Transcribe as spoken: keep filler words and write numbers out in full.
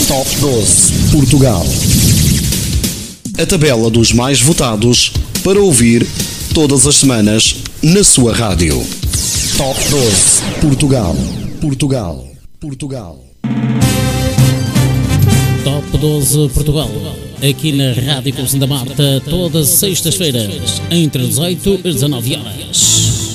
Top doze Portugal. A tabela dos mais votados para ouvir todas as semanas na sua rádio. Top doze Portugal. Portugal. Portugal. Top doze Portugal. Aqui na Rádio Conceição da Marta, todas as sextas-feiras, entre dezoito e dezanove horas.